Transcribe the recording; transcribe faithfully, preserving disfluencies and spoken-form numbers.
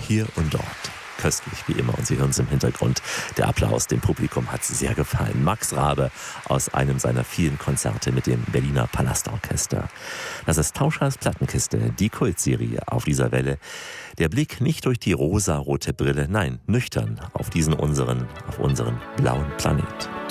hier und dort. Köstlich wie immer, und Sie hören es im Hintergrund. Der Applaus dem Publikum hat sehr gefallen. Max Rabe aus einem seiner vielen Konzerte mit dem Berliner Palastorchester. Das ist Tauschers Plattenkiste, die Kultserie auf dieser Welle. Der Blick nicht durch die rosarote Brille, nein, nüchtern auf diesen unseren, auf unseren blauen Planet.